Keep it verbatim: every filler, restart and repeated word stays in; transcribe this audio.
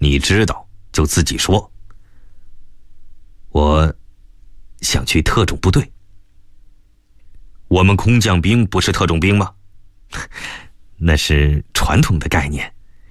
你知道就自己说。我想去特种部队。我们空降兵不是特种兵吗？那是传统的概念。